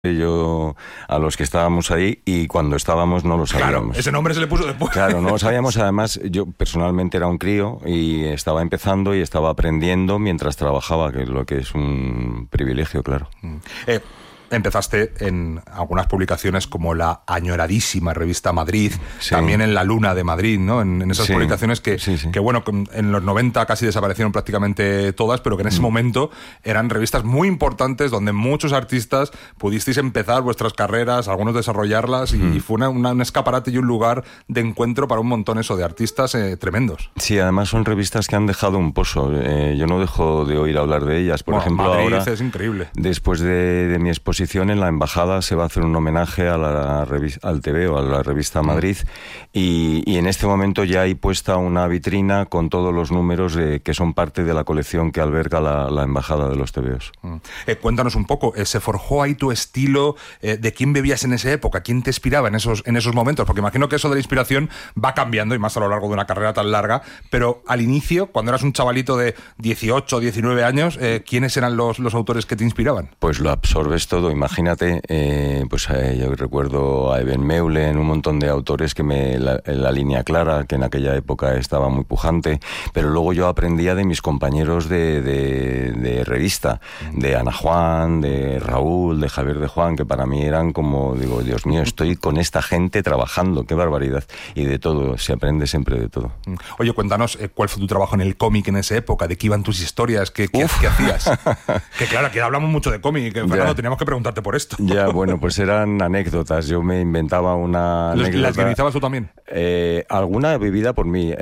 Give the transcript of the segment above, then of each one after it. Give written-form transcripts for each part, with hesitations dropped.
yo a los que estábamos ahí, y cuando estábamos no lo sabíamos. Claro, ese nombre se le puso después. Claro, no lo sabíamos. Además, yo personalmente era un crío y estaba empezando y estaba aprendiendo mientras trabajaba, que es lo que es un privilegio, claro. Empezaste en algunas publicaciones como la añoradísima revista Madrid, Sí. también en La Luna de Madrid, ¿no? En esas Sí. publicaciones que bueno, en los 90 casi desaparecieron prácticamente todas, pero que en ese momento eran revistas muy importantes donde muchos artistas pudisteis empezar vuestras carreras, algunos desarrollarlas, y fue un escaparate y un lugar de encuentro para un montón de artistas tremendos. Sí, además son revistas que han dejado un pozo. Yo no dejo de oír hablar de ellas. Por ejemplo, Madrid ahora, es increíble. después de mi exposición en la embajada, se va a hacer un homenaje a al TVO, a la revista Madrid, y en este momento ya hay puesta una vitrina con todos los números que son parte de la colección que alberga la embajada de los TVOs. Cuéntanos un poco, ¿se forjó ahí tu estilo? ¿De quién bebías en esa época? ¿Quién te inspiraba en esos momentos? Porque imagino que eso de la inspiración va cambiando, y más a lo largo de una carrera tan larga, pero al inicio, cuando eras un chavalito de 18 o 19 años, ¿quiénes eran los autores que te inspiraban? Pues lo absorbes todo. Imagínate, yo recuerdo a Eben Meulen, un montón de autores que la línea clara, que en aquella época estaba muy pujante, pero luego yo aprendía de mis compañeros de revista, de Ana Juan, de Raúl, de Javier de Juan, que para mí eran como, digo, Dios mío, estoy con esta gente trabajando, qué barbaridad. Y de todo, se aprende siempre de todo. Oye, cuéntanos, ¿cuál fue tu trabajo en el cómic en esa época? ¿De qué iban tus historias? ¿Qué hacías? Que claro, aquí hablamos mucho de cómic, Fernando, teníamos que preguntarte por esto. Ya, bueno, pues eran anécdotas. Yo me inventaba una anécdota. ¿Las guionizabas tú también? Alguna vivida por mí,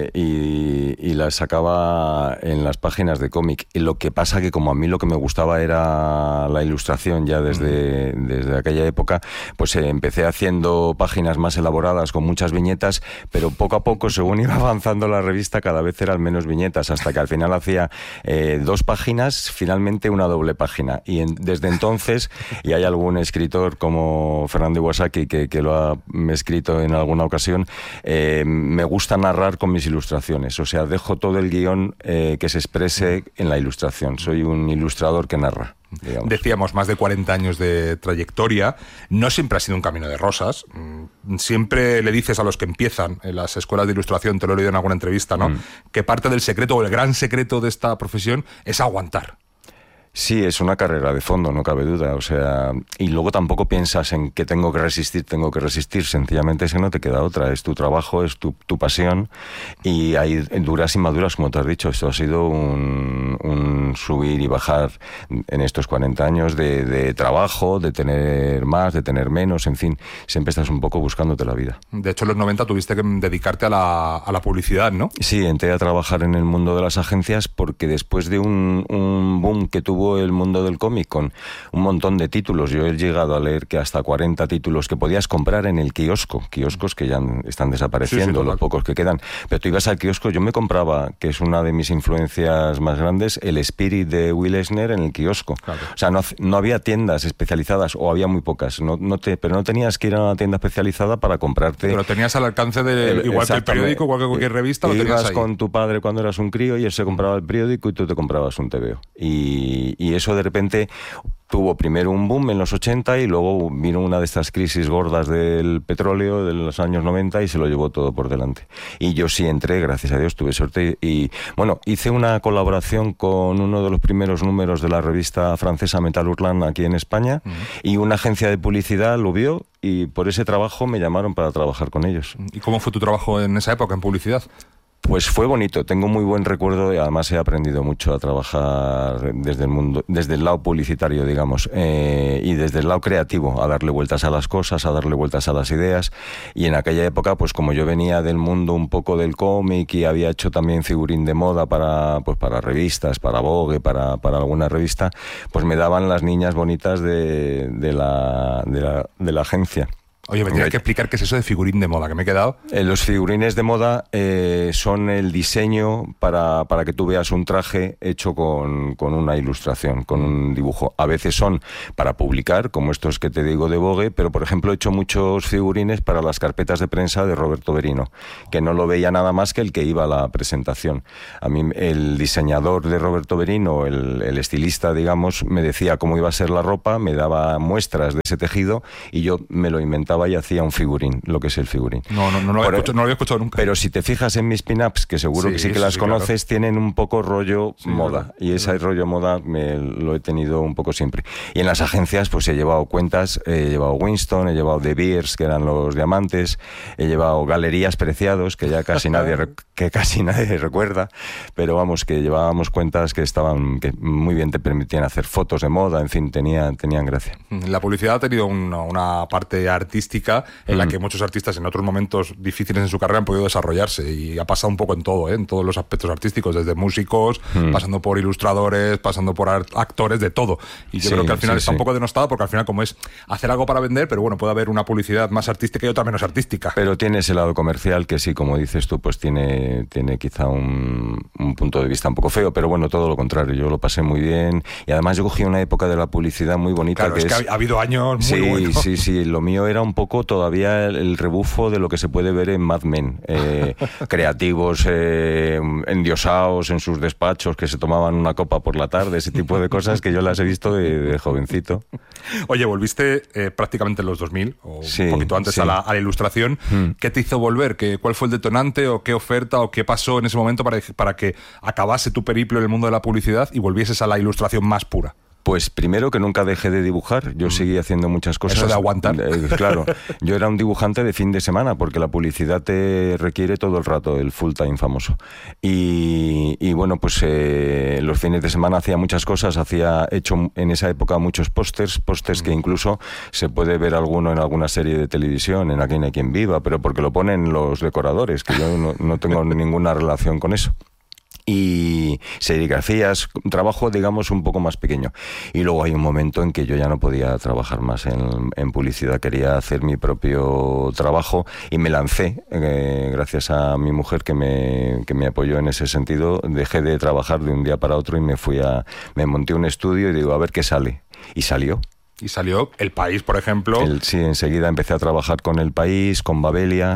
y las sacaba en las páginas de cómic. Y lo que pasa que como a mí lo que me gustaba era la ilustración ya desde aquella época, pues empecé haciendo páginas más elaboradas con muchas viñetas, pero poco a poco, según iba avanzando la revista, cada vez eran menos viñetas, hasta que al final hacía 2 páginas, finalmente una doble página. Y desde entonces, y hay algún escritor como Fernando Iwasaki que lo ha escrito en alguna ocasión, me gusta narrar con mis ilustraciones. O sea, dejo todo el guión que se exprese en la ilustración. Soy un ilustrador que narra, digamos. Decíamos, más de 40 años de trayectoria. No siempre ha sido un camino de rosas. Siempre le dices a los que empiezan en las escuelas de ilustración, te lo he leído en alguna entrevista, ¿no? Que parte del secreto, o el gran secreto de esta profesión, es aguantar. Sí, es una carrera de fondo, no cabe duda. O sea, y luego tampoco piensas en que tengo que resistir. Sencillamente es que no te queda otra. Es tu trabajo, es tu pasión, y hay duras y maduras, como te has dicho. Esto ha sido un subir y bajar en estos 40 años de trabajo, de tener más, de tener menos, en fin. Siempre estás un poco buscándote la vida. De hecho, en los 90 tuviste que dedicarte a la publicidad, ¿no? Sí, entré a trabajar en el mundo de las agencias porque después de un boom que tuvo el mundo del cómic con un montón de títulos, yo he llegado a leer que hasta 40 títulos que podías comprar en el kioscos que ya están desapareciendo, los pocos que quedan, pero tú ibas al kiosco. Yo me compraba, que es una de mis influencias más grandes, el Spirit de Will Eisner en el kiosco. Claro. O sea, no había tiendas especializadas, o había muy pocas, pero no tenías que ir a una tienda especializada para comprarte. Pero tenías al alcance igual que el periódico, igual que cualquier revista, lo tenías ahí. Ibas con tu padre cuando eras un crío y él se compraba el periódico y tú te comprabas un TVO. Y eso de repente tuvo primero un boom en los 80 y luego vino una de estas crisis gordas del petróleo de los años 90 y se lo llevó todo por delante. Y yo sí entré, gracias a Dios, tuve suerte y, bueno, hice una colaboración con uno de los primeros números de la revista francesa Metal Hurlant aquí en España, y una agencia de publicidad lo vio y por ese trabajo me llamaron para trabajar con ellos. ¿Y cómo fue tu trabajo en esa época en publicidad? Pues fue bonito, tengo muy buen recuerdo y además he aprendido mucho a trabajar desde el lado publicitario, digamos, y desde el lado creativo, a darle vueltas a las cosas, a darle vueltas a las ideas. Y en aquella época, pues como yo venía del mundo un poco del cómic y había hecho también figurín de moda para revistas, para Vogue, para alguna revista, pues me daban las niñas bonitas de la agencia. Oye, me tienes que explicar qué es eso de figurín de moda, que me he quedado. Los figurines de moda son el diseño para que tú veas un traje hecho con una ilustración, con un dibujo. A veces son para publicar, como estos que te digo de Vogue, pero por ejemplo he hecho muchos figurines para las carpetas de prensa de Roberto Berino, que no lo veía nada más que el que iba a la presentación. A mí el diseñador de Roberto Berino, el estilista, digamos, me decía cómo iba a ser la ropa, me daba muestras de ese tejido y yo me lo inventaba y hacía un figurín, lo que es el figurín. No lo había escuchado nunca. Pero si te fijas en mis pin-ups, que seguro que sí que las conoces, claro, tienen un poco rollo moda. Claro. Y ese rollo moda lo he tenido un poco siempre. Y en las agencias pues he llevado cuentas, he llevado Winston, he llevado De Beers, que eran los diamantes, he llevado Galerías Preciados, que ya casi nadie recuerda, pero vamos, que llevábamos cuentas que muy bien te permitían hacer fotos de moda, en fin, tenían gracia. La publicidad ha tenido una parte artística en la que muchos artistas en otros momentos difíciles en su carrera han podido desarrollarse, y ha pasado un poco en todo, en todos los aspectos artísticos, desde músicos, pasando por ilustradores, pasando por actores, de todo. Y yo creo que al final está un poco denostado, porque al final como es hacer algo para vender, pero bueno, puede haber una publicidad más artística y otra menos artística. Pero tiene ese lado comercial que sí, como dices tú, pues tiene quizá un punto de vista un poco feo, pero bueno, todo lo contrario, yo lo pasé muy bien, y además yo cogí una época de la publicidad muy bonita. Claro, es que ha habido años muy buenos. Sí, lo mío era un poco todavía el rebufo de lo que se puede ver en Mad Men, creativos endiosados en sus despachos que se tomaban una copa por la tarde, ese tipo de cosas que yo las he visto de jovencito. Oye, volviste prácticamente en los 2000 o un poquito antes a la ilustración. ¿Qué te hizo volver? ¿Cuál fue el detonante o qué oferta o qué pasó en ese momento para que acabase tu periplo en el mundo de la publicidad y volvieses a la ilustración más pura? Pues primero que nunca dejé de dibujar, yo seguí haciendo muchas cosas. Eso de aguantar. Claro, yo era un dibujante de fin de semana, porque la publicidad te requiere todo el rato, el full time famoso. Y bueno, pues los fines de semana hacía muchas cosas, hecho en esa época muchos pósters que incluso se puede ver alguno en alguna serie de televisión, en Aquí no hay quien viva, pero porque lo ponen los decoradores, que yo no tengo ninguna relación con eso. Y serigrafías, trabajo digamos un poco más pequeño, y luego hay un momento en que yo ya no podía trabajar más en publicidad, quería hacer mi propio trabajo y me lancé, gracias a mi mujer que me apoyó en ese sentido. Dejé de trabajar de un día para otro y me monté un estudio y digo, a ver qué sale, y salió. Y salió El País, por ejemplo. Sí, enseguida empecé a trabajar con El País, con Babelia.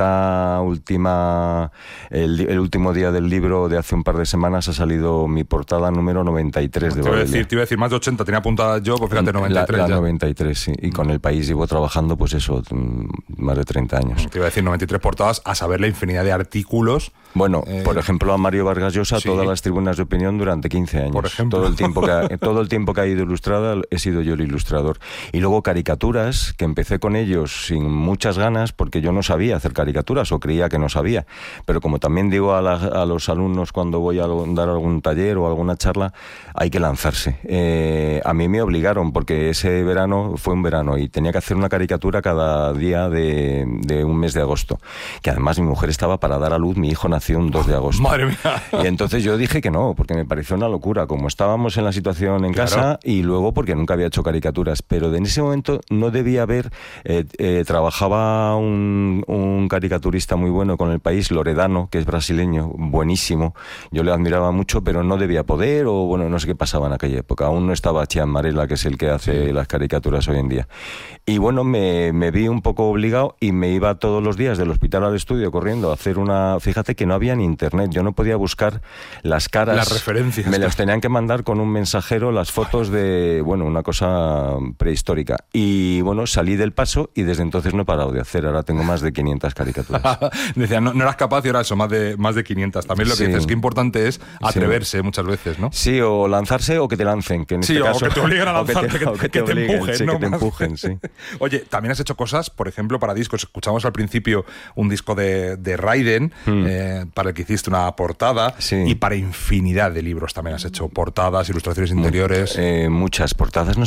El último día del libro de hace un par de semanas ha salido mi portada número 93 de Babelia. Te iba a decir más de 80, tenía apuntada yo, pues fíjate, 93 la 93, sí. Y con El País llevo trabajando, pues eso, más de 30 años. Te iba a decir 93 portadas, a saber la infinidad de artículos. Bueno, por ejemplo, a Mario Vargas Llosa, todas las tribunas de opinión durante 15 años. Por ejemplo. Todo el tiempo que ha ido ilustrada, he sido yo el ilustrador. Y luego caricaturas, que empecé con ellos sin muchas ganas, porque yo no sabía hacer caricaturas, o creía que no sabía. Pero como también digo a los alumnos cuando voy a dar algún taller o alguna charla, hay que lanzarse. A mí me obligaron, porque ese verano fue un verano y tenía que hacer una caricatura cada día de un mes de agosto. Que además mi mujer estaba para dar a luz, mi hijo nació un 2 de agosto. ¡Madre mía! Y entonces yo dije que no, porque me pareció una locura, como estábamos en la situación en casa, y luego porque nunca había hecho caricaturas. Pero en ese momento no debía haber, trabajaba un caricaturista muy bueno con El País, Loredano, que es brasileño, buenísimo, yo le admiraba mucho, pero no debía poder, o bueno, no sé qué pasaba en aquella época, aún no estaba Chiamarella, que es el que hace las caricaturas hoy en día. Y bueno, me vi un poco obligado y me iba todos los días del hospital al estudio corriendo a hacer fíjate que no había ni internet, yo no podía buscar las caras, las referencias, me las tenían que mandar con un mensajero, las fotos de, bueno, una cosa prehistórica. Y bueno, salí del paso y desde entonces no he parado de hacer. Ahora tengo más de 500 caricaturas. Decía, no eras capaz, y ahora eso, más de 500. También lo que dices, que importante es atreverse muchas veces, ¿no? Sí, o lanzarse o que te lancen. Que en este caso, o que te obliguen a lanzarte, que te empujen. Sí, ¿no? que te empujen, sí. Oye, también has hecho cosas, por ejemplo, para discos. Escuchamos al principio un disco de Raiden, para el que hiciste una portada, y para infinidad de libros también has hecho portadas, ilustraciones interiores. Muchas portadas, no sé cuántas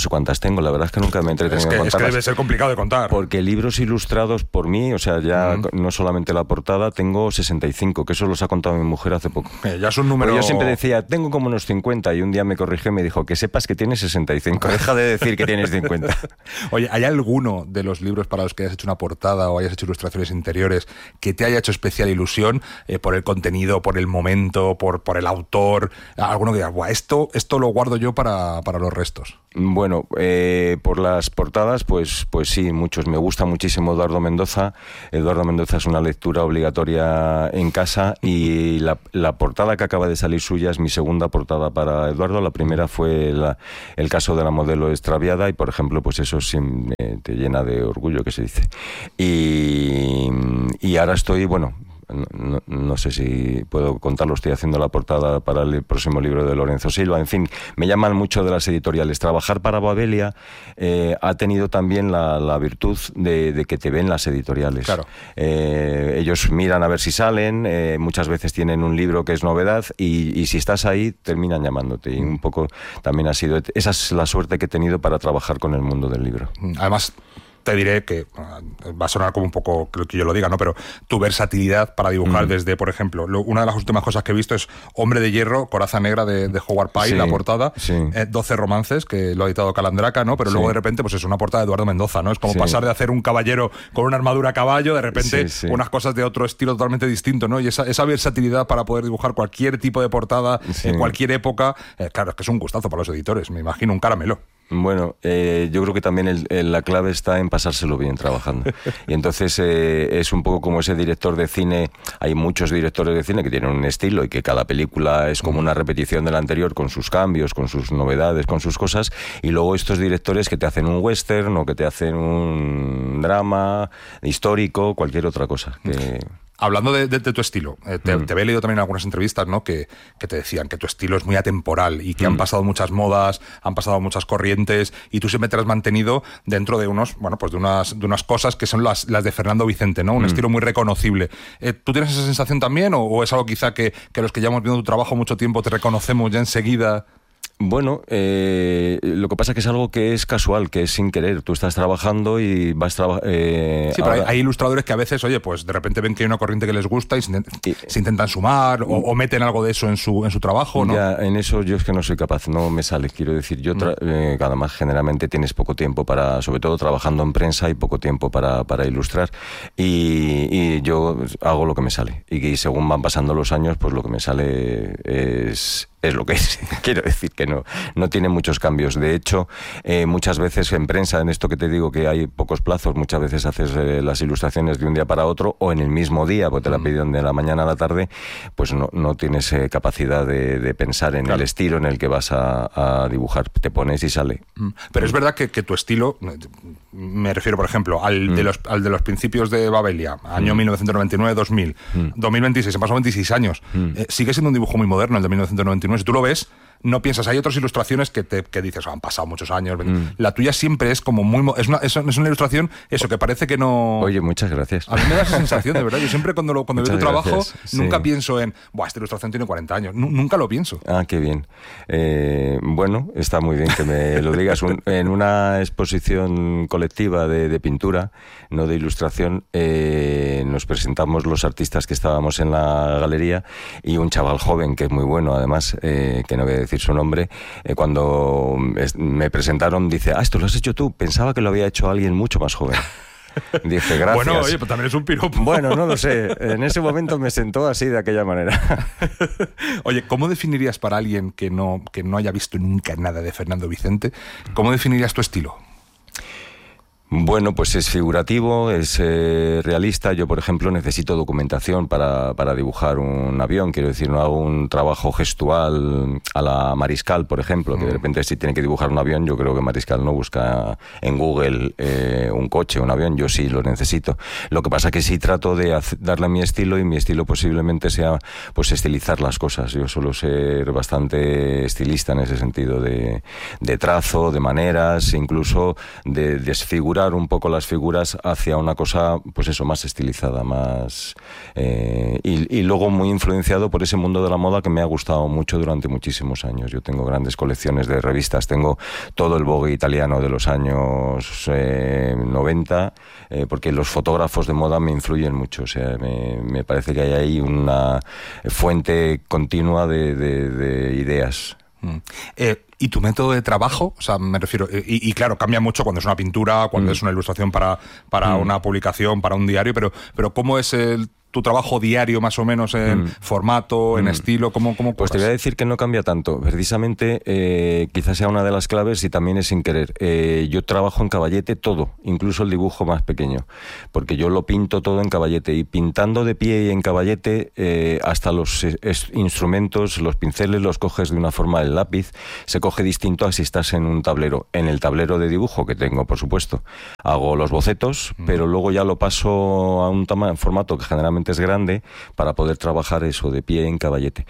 tengo, la verdad es que nunca me he entretenido en contarlas. Es que debe ser complicado de contar. Porque libros ilustrados por mí, o sea, ya no solamente la portada, tengo 65, que eso los ha contado mi mujer hace poco. Ya es un número... Pero yo siempre decía, tengo como unos 50, y un día me corrigió y me dijo, que sepas que tienes 65, deja de decir que tienes 50. Oye, ¿hay alguno de los libros para los que hayas hecho una portada o hayas hecho ilustraciones interiores que te haya hecho especial ilusión por el contenido, por el momento, por el autor? Alguno que diga, buah, esto lo guardo yo para los restos. Bueno, por las portadas, pues sí, muchos. Me gusta muchísimo Eduardo Mendoza. Eduardo Mendoza es una lectura obligatoria en casa, y la portada que acaba de salir suya es mi segunda portada para Eduardo. La primera fue el caso de la modelo extraviada, y por ejemplo, pues eso sí te llena de orgullo, que se dice. Y ahora estoy, bueno... No sé si puedo contarlo, estoy haciendo la portada para el próximo libro de Lorenzo Silva. En fin, me llaman mucho de las editoriales. Trabajar para Babelia ha tenido también la virtud de que te ven las editoriales. Claro. Ellos miran a ver si salen, muchas veces tienen un libro que es novedad, y si estás ahí terminan llamándote, y un poco también ha sido... Esa es la suerte que he tenido para trabajar con el mundo del libro. Además, te diré que va a sonar como un poco que yo lo diga, ¿no? Pero tu versatilidad para dibujar desde, por ejemplo, una de las últimas cosas que he visto es Hombre de Hierro, Coraza Negra de Howard Pyle, sí, la portada, sí. 12 romances, que lo ha editado Calandraca, ¿no? Pero luego de repente, pues es una portada de Eduardo Mendoza, ¿no? Es como pasar de hacer un caballero con una armadura a caballo, de repente unas cosas de otro estilo totalmente distinto, ¿no? Y esa versatilidad para poder dibujar cualquier tipo de portada en cualquier época, claro, es que es un gustazo para los editores, me imagino, un caramelo. Bueno, yo creo que también la clave está en pasárselo bien trabajando. Y entonces es un poco como ese director de cine. Hay muchos directores de cine que tienen un estilo, y que cada película es como una repetición de la anterior, con sus cambios, con sus novedades, con sus cosas. Y luego estos directores que te hacen un western, o que te hacen un drama histórico, cualquier otra cosa. Hablando de tu estilo, te había leído también en algunas entrevistas, ¿no? Que te decían que tu estilo es muy atemporal, y que han pasado muchas modas, han pasado muchas corrientes, y tú siempre te has mantenido dentro de de unas cosas que son las de Fernando Vicente, ¿no? Un estilo muy reconocible. ¿Tú tienes esa sensación también, o es algo quizá que los que llevamos viendo tu trabajo mucho tiempo te reconocemos ya enseguida? Bueno, lo que pasa es que es algo que es casual, que es sin querer. Tú estás trabajando y vas trabajando... sí, pero hay ilustradores que a veces, oye, pues de repente ven que hay una corriente que les gusta y se intentan sumar o meten algo de eso en su trabajo, ¿no? Ya, en eso yo es que no soy capaz, no me sale. Quiero decir, yo además generalmente tienes poco tiempo para, sobre todo trabajando en prensa, y poco tiempo para ilustrar, y yo hago lo que me sale. Y según van pasando los años, pues lo que me sale es lo que es. Quiero decir que no tiene muchos cambios. De hecho, muchas veces en prensa, en esto que te digo que hay pocos plazos, muchas veces haces las ilustraciones de un día para otro, o en el mismo día, porque te la piden de la mañana a la tarde, pues no tienes capacidad de pensar en el estilo en el que vas a dibujar. Te pones y sale. Pero es verdad que tu estilo, me refiero, por ejemplo, al de los principios de Babelia, año 1999-2000, 2026, han pasado 26 años, sigue siendo un dibujo muy moderno el de 1999. Si tú lo ves, no piensas, hay otras ilustraciones que dices, han pasado muchos años. La tuya siempre es como muy... Es una ilustración, eso, que parece que no... Oye, muchas gracias. A mí me da esa sensación, de verdad. Yo siempre cuando veo tu trabajo, sí. nunca pienso en, esta ilustración tiene 40 años. Nunca lo pienso. Ah, qué bien. Bueno, está muy bien que me lo digas. En una exposición colectiva de pintura, no de ilustración, nos presentamos los artistas que estábamos en la galería, y un chaval joven, que es muy bueno, además, que no voy a decir su nombre, cuando me presentaron, dice, esto lo has hecho tú, pensaba que lo había hecho alguien mucho más joven. Dije, gracias. Bueno, oye, pues también es un piropo. Bueno, no lo sé. En ese momento me sentó así, de aquella manera. Oye, ¿cómo definirías para alguien que no haya visto nunca nada de Fernando Vicente, cómo definirías tu estilo? Bueno, pues es figurativo, es realista. Yo, por ejemplo, necesito documentación para dibujar un avión. Quiero decir, no hago un trabajo gestual a la Mariscal, por ejemplo, que de repente si tiene que dibujar un avión, yo creo que Mariscal no busca en Google un coche, un avión. Yo sí lo necesito. Lo que pasa que sí trato de darle mi estilo, y mi estilo posiblemente sea pues estilizar las cosas. Yo suelo ser bastante estilista en ese sentido, de trazo, de maneras, incluso de desfigurar configurar un poco las figuras hacia una cosa, pues eso, más estilizada, más... y luego muy influenciado por ese mundo de la moda que me ha gustado mucho durante muchísimos años. Yo tengo grandes colecciones de revistas, tengo todo el Vogue italiano de los años 90, porque los fotógrafos de moda me influyen mucho. O sea, me parece que hay ahí una fuente continua de ideas. ¿Y tu método de trabajo? O sea, me refiero... Y claro, cambia mucho cuando es una pintura, cuando es una ilustración para una publicación, para un diario, pero ¿cómo es tu trabajo diario más o menos en formato, en estilo? ¿Cómo pues te voy a decir que no cambia tanto. Precisamente quizás sea una de las claves y también es sin querer. Yo trabajo en caballete todo, incluso el dibujo más pequeño, porque yo lo pinto todo en caballete, y pintando de pie y en caballete hasta los instrumentos, los pinceles los coges de una forma, el lápiz se coge distinto a si estás en un tablero. En el tablero de dibujo que tengo, por supuesto, hago los bocetos, pero luego ya lo paso a un formato que generalmente es grande para poder trabajar eso de pie en caballete.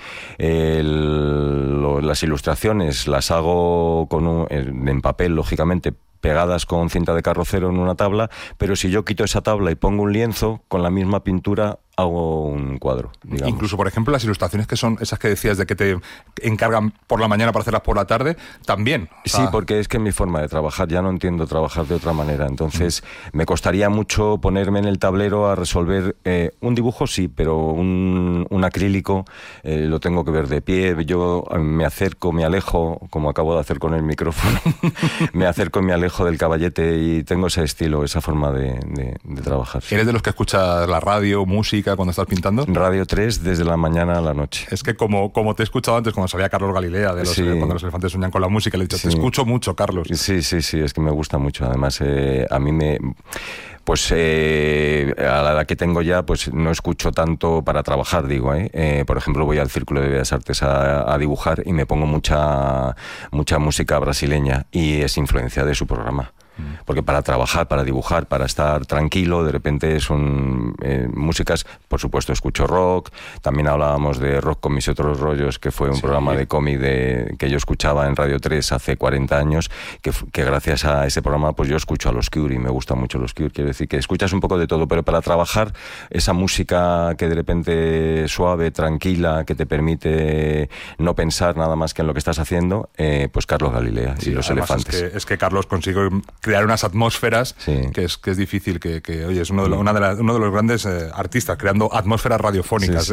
Las ilustraciones las hago en papel, lógicamente, pegadas con cinta de carrocero en una tabla, pero si yo quito esa tabla y pongo un lienzo, con la misma pintura hago un cuadro, digamos. Incluso, por ejemplo, las ilustraciones que son esas que decías de que te encargan por la mañana para hacerlas por la tarde, también. Sí, porque es que mi forma de trabajar, ya no entiendo trabajar de otra manera. Entonces, me costaría mucho ponerme en el tablero a resolver un dibujo, sí, pero un acrílico lo tengo que ver de pie. Yo me acerco, me alejo, como acabo de hacer con el micrófono, me acerco y me alejo del caballete, y tengo ese estilo, esa forma de trabajar. ¿Eres de los que escuchas la radio, música, cuando estás pintando? Radio 3 desde la mañana a la noche. Es que como te he escuchado antes, cuando salía Carlos Galilea, cuando los elefantes sueñan con la música, le he dicho, te escucho mucho, Carlos. Sí, es que me gusta mucho. Además, a mí pues a la edad que tengo ya, pues no escucho tanto para trabajar, digo, por ejemplo, voy al Círculo de Bellas Artes a dibujar y me pongo mucha música brasileña, y es influencia de su programa. Porque para trabajar, para dibujar, para estar tranquilo, de repente son músicas, por supuesto escucho rock, también hablábamos de Rock con mis otros rollos, que fue un programa de cómic que yo escuchaba en Radio 3 hace 40 años, que gracias a ese programa pues yo escucho a los Cure y me gustan mucho los Cure. Quiero decir que escuchas un poco de todo, pero para trabajar esa música que de repente suave, tranquila, que te permite no pensar nada más que en lo que estás haciendo, pues Carlos Galilea y los elefantes. Es que Carlos consigue crear unas atmósferas que es difícil, que oye, es uno de los grandes artistas creando atmósferas radiofónicas.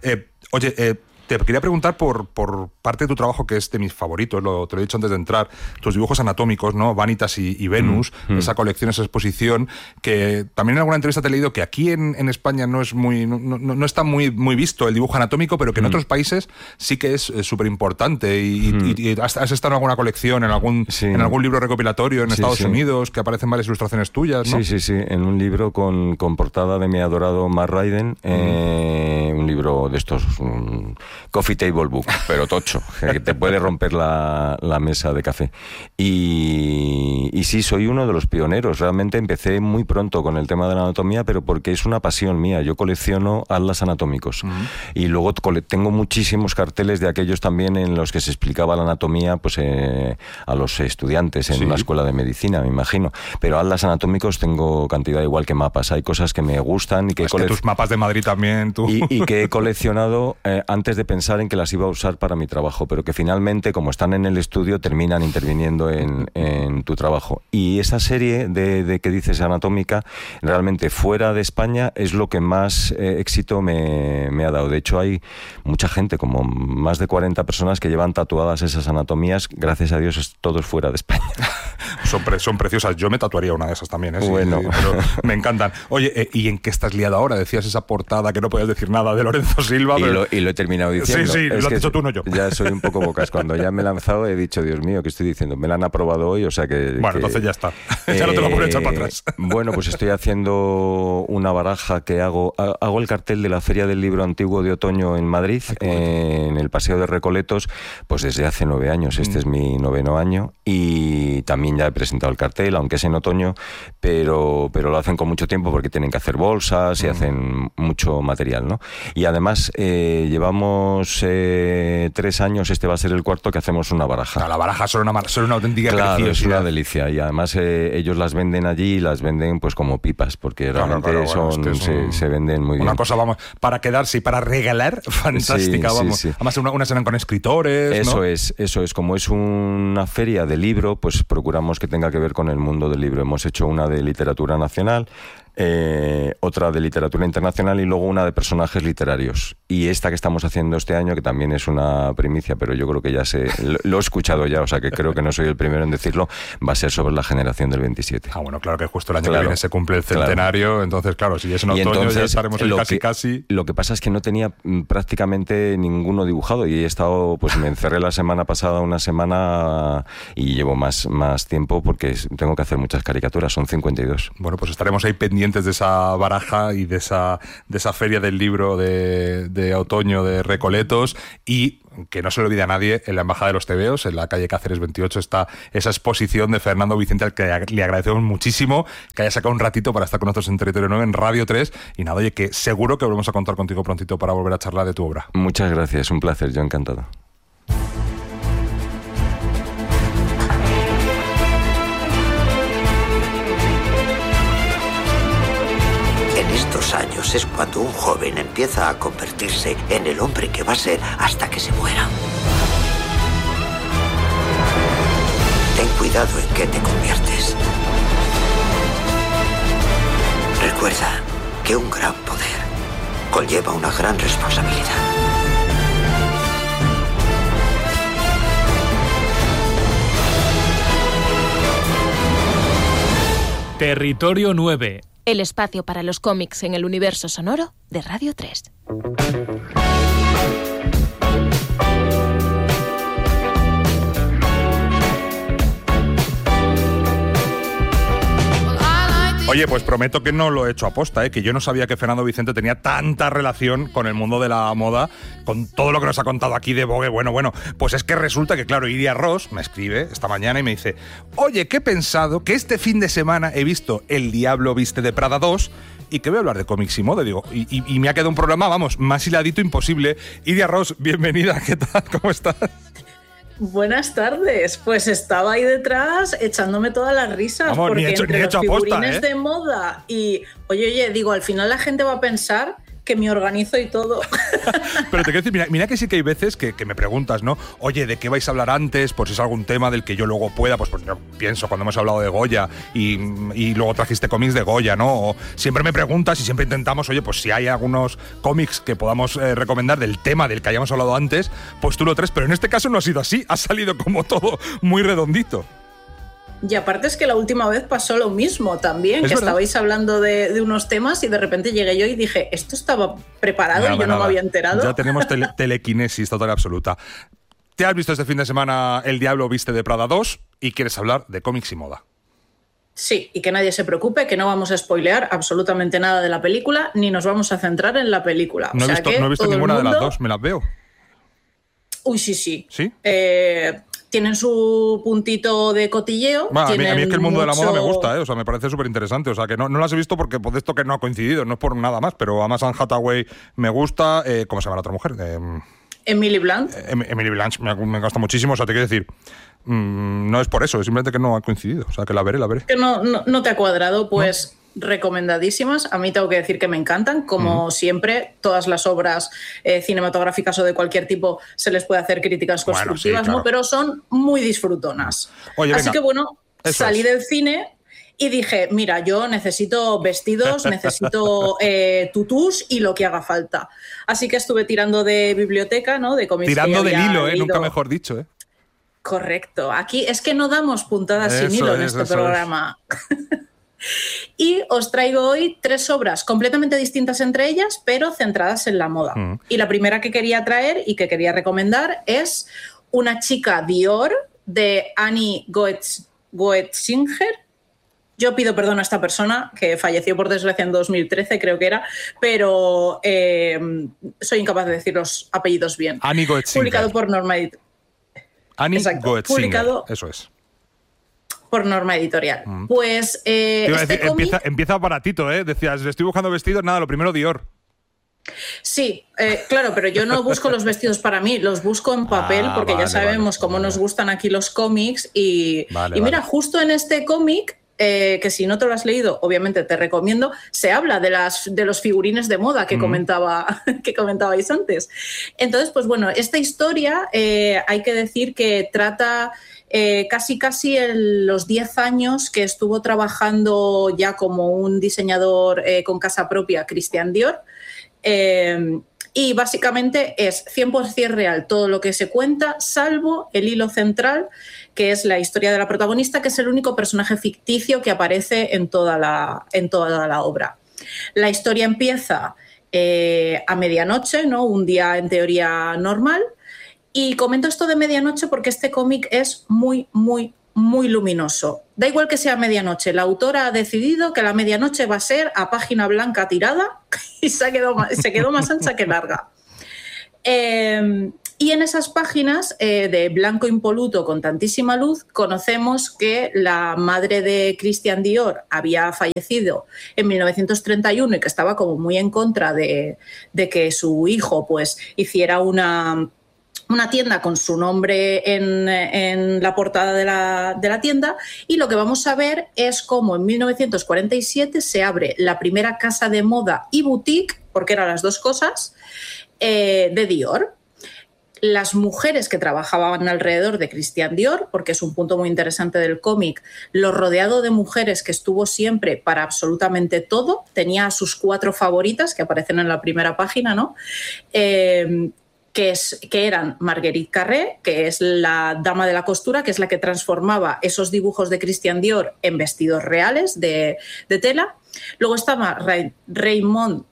Te quería preguntar por parte de tu trabajo, que es de mis favoritos, te lo he dicho antes de entrar, tus dibujos anatómicos, ¿no? Vanitas y Venus, esa colección, esa exposición, que también en alguna entrevista te he leído que aquí en España no está muy visto el dibujo anatómico, pero que en otros países sí que es súper importante. Y has estado en alguna colección, en algún libro recopilatorio en Estados Unidos, que aparecen varias ilustraciones tuyas, ¿no? Sí, en un libro con portada de mi adorado Matt Ryden, un libro de estos... Coffee Table Book, pero tocho, que te puede romper la mesa de café. Y sí, soy uno de los pioneros. Realmente empecé muy pronto con el tema de la anatomía, pero porque es una pasión mía. Yo colecciono atlas anatómicos. Y luego tengo muchísimos carteles de aquellos también en los que se explicaba la anatomía pues a los estudiantes en una escuela de medicina, me imagino. Pero atlas anatómicos tengo cantidad igual que mapas. Hay cosas que me gustan y que... que tus mapas de Madrid también, tú. Y que he coleccionado antes de pensar en que las iba a usar para mi trabajo, pero que finalmente, como están en el estudio, terminan interviniendo en tu trabajo. Y esa serie de que dices anatómica, realmente fuera de España es lo que más éxito me ha dado. De hecho, hay mucha gente, como más de 40 personas que llevan tatuadas esas anatomías. Gracias a Dios, todos fuera de España. Son preciosas. Yo me tatuaría una de esas también, ¿eh? Bueno. Sí, pero me encantan. Oye, ¿y en qué estás liada ahora? Decías esa portada que no podías decir nada de Lorenzo Silva. Pero... Y lo he terminado diciendo. Sí, lo has dicho tú, no yo. Ya soy un poco bocas. Cuando ya me he lanzado he dicho, Dios mío, ¿qué estoy diciendo? Me la han aprobado hoy, o sea que... Bueno, entonces ya está. Ya no te lo puedo echar para atrás. Bueno, pues estoy haciendo una baraja que hago el cartel de la Feria del Libro Antiguo de Otoño en Madrid, en el Paseo de Recoletos, pues desde hace 9 años. Este es mi 9º año, y también ya he presentado el cartel, aunque es en otoño, pero lo hacen con mucho tiempo porque tienen que hacer bolsas y hacen mucho material, ¿no? Y además llevamos últimos 3 años, este va a ser el cuarto, que hacemos una baraja. La baraja son una auténtica Claro, es preciosidad. una delicia. Y además ellos las venden allí y las venden pues como pipas, porque realmente se venden muy bien. Una cosa, vamos, para quedarse y para regalar, fantástica, Sí, vamos. sí. Además, una serán con escritores, ¿no? Eso es. Como es una feria de libro, pues procuramos que tenga que ver con el mundo del libro. Hemos hecho una de literatura nacional, otra de literatura internacional y luego una de personajes literarios. Y esta que estamos haciendo este año, que también es una primicia, pero yo creo que ya lo he escuchado ya, o sea que creo que no soy el primero en decirlo, va a ser sobre la generación del 27. Ah, bueno, claro que justo el año que viene se cumple el centenario, entonces claro, si es en otoño entonces, ya estaremos ahí casi. Lo que pasa es que no tenía prácticamente ninguno dibujado y he estado, pues me encerré la semana pasada una semana y llevo más tiempo porque tengo que hacer muchas caricaturas, son 52. Bueno, pues estaremos ahí pendientes de esa baraja y de esa feria del libro de otoño de Recoletos, y que no se le olvide a nadie, en la Embajada de los Tebeos, en la calle Cáceres 28, está esa exposición de Fernando Vicente, al que le agradecemos muchísimo que haya sacado un ratito para estar con nosotros en Territorio 9, en Radio 3, y nada, oye, que seguro que volvemos a contar contigo prontito para volver a charlar de tu obra. Muchas gracias, un placer, yo encantado. Años es cuando un joven empieza a convertirse en el hombre que va a ser hasta que se muera. Ten cuidado en qué te conviertes. Recuerda que un gran poder conlleva una gran responsabilidad. Territorio 9. El espacio para los cómics en el universo sonoro de Radio 3. Oye, pues prometo que no lo he hecho aposta, que yo no sabía que Fernando Vicente tenía tanta relación con el mundo de la moda, con todo lo que nos ha contado aquí de Vogue. Bueno, pues es que resulta que, claro, Iria Ross me escribe esta mañana y me dice: oye, que he pensado que este fin de semana he visto El Diablo Viste de Prada 2 y que voy a hablar de cómics y moda. Digo, y me ha quedado un programa, vamos, más hiladito imposible. Iria Ross, bienvenida, ¿qué tal? ¿Cómo estás? Buenas tardes, pues estaba ahí detrás echándome todas las risas. Vamos, porque ni he hecho figurines aposta, de moda y oye, digo, al final la gente va a pensar que me organizo y todo. Pero te quiero decir, mira que sí que hay veces que me preguntas, ¿no? Oye, ¿de qué vais a hablar antes? Por si es algún tema del que yo luego pueda, pues yo pienso cuando hemos hablado de Goya y luego trajiste cómics de Goya, ¿no? O siempre me preguntas y siempre intentamos, oye, pues si hay algunos cómics que podamos recomendar del tema del que hayamos hablado antes, pues tú lo traes, pero en este caso no ha sido así, ha salido como todo muy redondito. Y aparte es que la última vez pasó lo mismo también, que estabais hablando de unos temas y de repente llegué yo y dije, esto estaba preparado y yo no me había enterado. Ya tenemos telequinesis total y absoluta. ¿Te has visto este fin de semana El Diablo Viste de Prada 2 y quieres hablar de cómics y moda? Sí, y que nadie se preocupe, que no vamos a spoilear absolutamente nada de la película, ni nos vamos a centrar en la película. No he visto ninguna de las dos, ¿me las veo? Uy, sí. ¿Sí? Tienen su puntito de cotilleo. A mí es que el mundo de la moda me gusta, o sea, me parece súper interesante. O sea, que no las he visto porque por esto que no ha coincidido, no es por nada más, pero además Anne Hathaway me gusta. ¿Cómo se llama la otra mujer? Emily Blunt. Emily Blunt me gusta muchísimo, o sea, te quiero decir, no es por eso, es simplemente que no ha coincidido, o sea, que la veré. Que no te ha cuadrado, pues... ¿No? Recomendadísimas. A mí tengo que decir que me encantan. Como siempre, todas las obras cinematográficas o de cualquier tipo se les puede hacer críticas constructivas, sí, claro, ¿no? Pero son muy disfrutonas. Oye, así que salí del cine y dije, mira, yo necesito vestidos, necesito tutús y lo que haga falta. Así que estuve tirando de biblioteca, ¿no? De cómics. Tirando del hilo, nunca mejor dicho, Correcto. Aquí es que no damos puntadas sin hilo en este programa. Y os traigo hoy 3 obras completamente distintas entre ellas, pero centradas en la moda. Y la primera que quería traer y que quería recomendar es Una chica Dior, de Annie Goetzinger. Yo pido perdón a esta persona, que falleció por desgracia en 2013, creo que era, pero soy incapaz de decir los apellidos bien. Annie Goetzinger. Publicado por Norma Editorial. Annie Goetzinger, publicado eso es. Por Norma Editorial. Pues empieza baratito, decías, estoy buscando vestidos, nada, lo primero Dior. Sí, claro, pero yo no busco los vestidos para mí, los busco en papel porque ya sabemos cómo nos gustan aquí los cómics y mira, justo en este cómic, que si no te lo has leído, obviamente te recomiendo, se habla de los figurines de moda que comentabais antes. Entonces, pues bueno, esta historia hay que decir que trata casi los 10 años que estuvo trabajando ya como un diseñador con casa propia, Christian Dior. Y básicamente es 100% real todo lo que se cuenta, salvo el hilo central, que es la historia de la protagonista, que es el único personaje ficticio que aparece en toda la obra. La historia empieza a medianoche, ¿no? Un día en teoría normal. Y comento esto de medianoche porque este cómic es muy, muy, muy luminoso. Da igual que sea medianoche, la autora ha decidido que la medianoche va a ser a página blanca tirada y se quedó más ancha que larga. Y en esas páginas de blanco impoluto con tantísima luz, conocemos que la madre de Christian Dior había fallecido en 1931 y que estaba como muy en contra de que su hijo pues hiciera una tienda con su nombre en la portada de la tienda, y lo que vamos a ver es cómo en 1947 se abre la primera casa de moda y boutique, porque eran las dos cosas, de Dior. Las mujeres que trabajaban alrededor de Christian Dior, porque es un punto muy interesante del cómic, lo rodeado de mujeres que estuvo siempre para absolutamente todo, tenía a sus 4 favoritas que aparecen en la primera página, ¿no? Que eran Marguerite Carré, que es la dama de la costura, que es la que transformaba esos dibujos de Christian Dior en vestidos reales de tela. Luego estaba Raymond,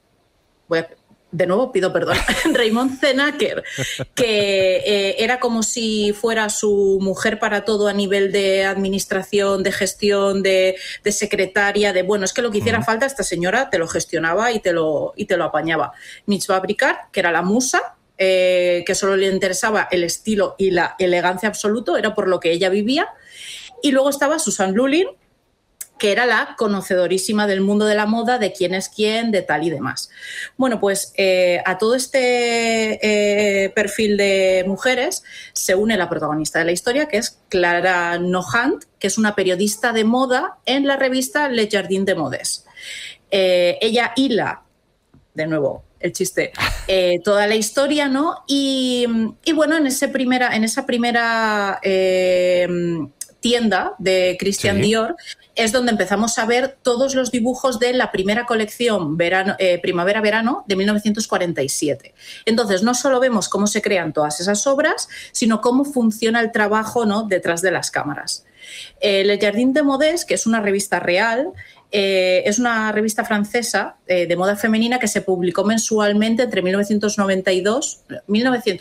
de nuevo pido perdón, Raymond Zenacker, que era como si fuera su mujer para todo a nivel de administración, de gestión, de secretaria, de bueno, es que lo que hiciera falta esta señora te lo gestionaba y te lo apañaba. Mitzvah Bricard, que era la musa, que solo le interesaba el estilo y la elegancia absoluto, era por lo que ella vivía. Y luego estaba Susan Lulin, que era la conocedorísima del mundo de la moda, de quién es quién, de tal y demás. Bueno, pues a todo este perfil de mujeres se une la protagonista de la historia, que es Clara Nohant, que es una periodista de moda en la revista Le Jardin de Modes. Ella hila, de nuevo, el chiste, toda la historia, ¿no? Y bueno, en esa primera tienda de Christian Dior es donde empezamos a ver todos los dibujos de la primera colección primavera-verano de 1947. Entonces, no solo vemos cómo se crean todas esas obras, sino cómo funciona el trabajo, ¿no?, detrás de las cámaras. Le Jardin de Modes, que es una revista real, es una revista francesa de moda femenina que se publicó mensualmente entre 1922 y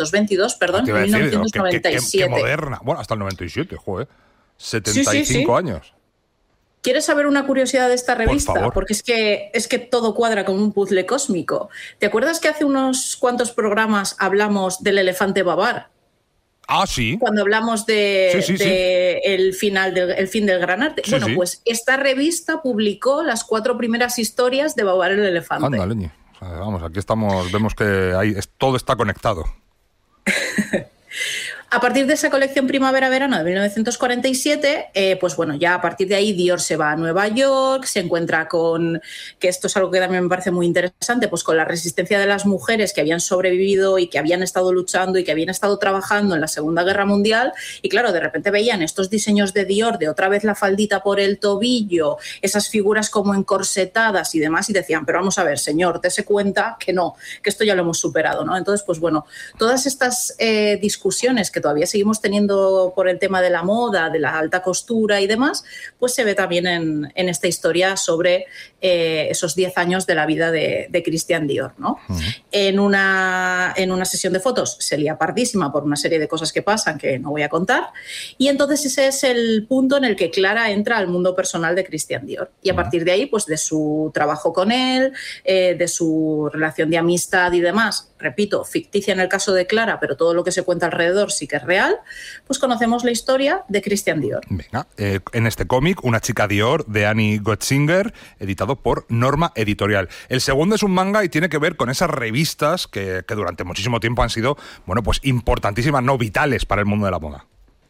1997. Qué moderna. Bueno, hasta el 97, joder. 75 años. ¿Quieres saber una curiosidad de esta revista? Por favor. Porque es que todo cuadra como un puzzle cósmico. ¿Te acuerdas que hace unos cuantos programas hablamos del elefante babar? Ah, sí. Cuando hablamos de el fin del gran arte. Sí, bueno, sí. pues esta revista publicó las 4 primeras historias de Babar el elefante. Anda, leñe. O sea, vamos, aquí estamos, vemos que todo está conectado. A partir de esa colección primavera-verano de 1947, pues bueno, ya a partir de ahí Dior se va a Nueva York, se encuentra con, que esto es algo que también me parece muy interesante, pues con la resistencia de las mujeres que habían sobrevivido y que habían estado luchando y que habían estado trabajando en la Segunda Guerra Mundial, y claro, de repente veían estos diseños de Dior, de otra vez la faldita por el tobillo, esas figuras como encorsetadas y demás, y decían, pero vamos a ver, señor, dese cuenta que no, que esto ya lo hemos superado, ¿no? Entonces, pues bueno, todas estas discusiones que todavía seguimos teniendo por el tema de la moda, de la alta costura y demás, pues se ve también en esta historia sobre esos 10 años de la vida de Christian Dior, ¿no? Uh-huh. En una sesión de fotos se lía pardísima por una serie de cosas que pasan que no voy a contar, y entonces ese es el punto en el que Clara entra al mundo personal de Christian Dior, y a partir de ahí, pues de su trabajo con él, de su relación de amistad y demás, repito, ficticia en el caso de Clara, pero todo lo que se cuenta alrededor sí que es real, pues conocemos la historia de Christian Dior. Venga, en este cómic, Una chica Dior, de Annie Gotzinger, editado por Norma Editorial. El segundo es un manga y tiene que ver con esas revistas que durante muchísimo tiempo han sido, bueno, pues importantísimas, no vitales para el mundo de la moda.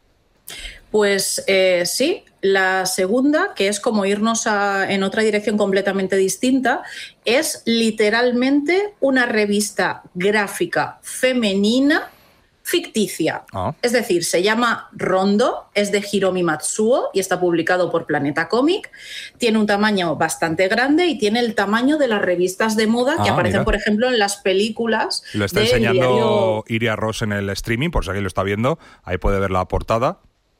Pues sí, la segunda, que es como irnos en otra dirección completamente distinta, es literalmente una revista gráfica femenina ficticia. Es decir, se llama Rondo, es de Hiromi Matsuo y está publicado por Planeta Comic. Tiene un tamaño bastante grande y tiene el tamaño de las revistas de moda que aparecen, por ejemplo, en las películas. Lo está enseñando Iria Ross en el streaming, por si alguien lo está viendo. Ahí puede ver la portada.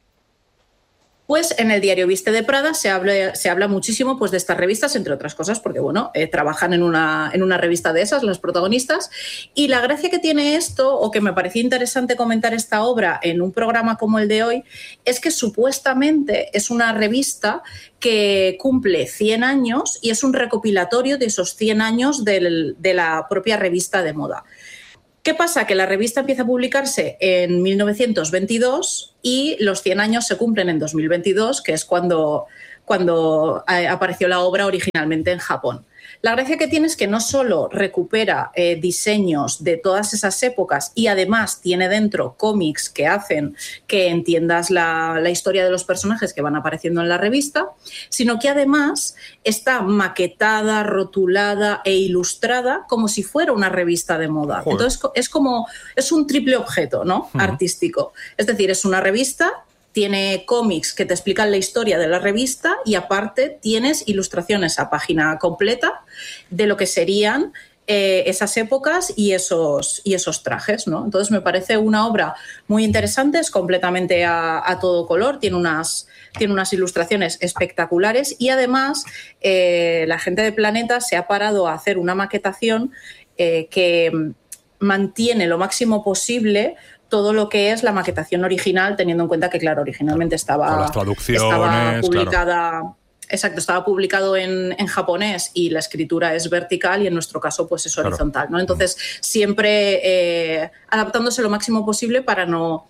Pues en el diario Viste de Prada se habla muchísimo pues, de estas revistas, entre otras cosas, porque bueno, trabajan en una revista de esas, las protagonistas. Y la gracia que tiene esto, o que me parecía interesante comentar esta obra en un programa como el de hoy, es que supuestamente es una revista que cumple 100 años y es un recopilatorio de esos 100 años de la propia revista de moda. ¿Qué pasa? Que la revista empieza a publicarse en 1922 y los 100 años se cumplen en 2022, que es cuando apareció la obra originalmente en Japón. La gracia que tiene es que no solo recupera diseños de todas esas épocas y además tiene dentro cómics que hacen que entiendas la historia de los personajes que van apareciendo en la revista, sino que además está maquetada, rotulada e ilustrada como si fuera una revista de moda. Joder. Entonces es un triple objeto, ¿no? Artístico. Es decir, es una revista, tiene cómics que te explican la historia de la revista y aparte tienes ilustraciones a página completa de lo que serían esas épocas y esos trajes, ¿no? Entonces me parece una obra muy interesante, es completamente a todo color, tiene unas ilustraciones espectaculares y además la gente de Planeta se ha parado a hacer una maquetación que mantiene lo máximo posible todo lo que es la maquetación original, teniendo en cuenta que, claro, originalmente estaba publicada... Claro. Exacto, estaba publicado en japonés y la escritura es vertical y en nuestro caso pues es horizontal, ¿no? Entonces, siempre adaptándose lo máximo posible para no